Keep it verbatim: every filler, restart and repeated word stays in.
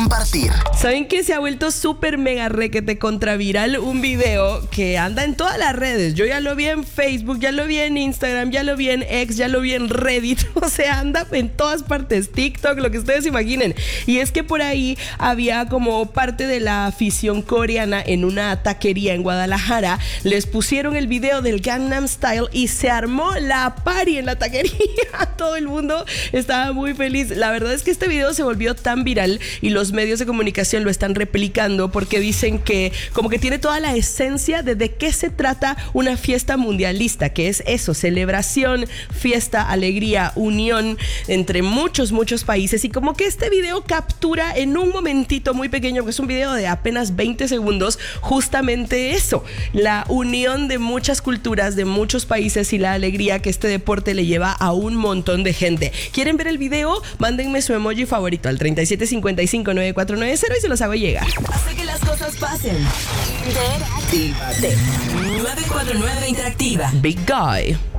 compartir. ¿Saben que se ha vuelto súper mega requete contra viral un video que anda en todas las redes? Yo ya lo vi en Facebook, ya lo vi en Instagram, ya lo vi en X, ya lo vi en Reddit. O sea, anda en todas partes, TikTok, lo que ustedes imaginen. Y es que por ahí había como parte de la afición coreana en una taquería en Guadalajara. Les pusieron el video del Gangnam Style y se armó la party en la taquería. Todo el mundo estaba muy feliz. La verdad es que este video se volvió tan viral y los medios de comunicación lo están replicando porque dicen que como que tiene toda la esencia de de qué se trata una fiesta mundialista, que es eso, celebración, fiesta, alegría, unión entre muchos, muchos países. Y como que este video captura en un momentito muy pequeño, que es un video de apenas veinte segundos, justamente eso, la unión de muchas culturas, de muchos países y la alegría que este deporte le lleva a un montón de gente. ¿Quieren ver el video? Mándenme su emoji favorito al treinta y siete cincuenta y cinco nueve cuatro nueve cero y se los hago llegar. Hace que las cosas pasen. Interactívate. nueve cuatro nueve Interactiva. Big Guy.